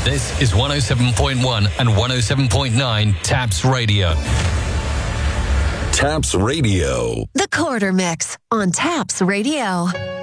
This is 107.1 and 107.9 Taps Radio. Taps Radio. The Quarter Mix on Taps Radio.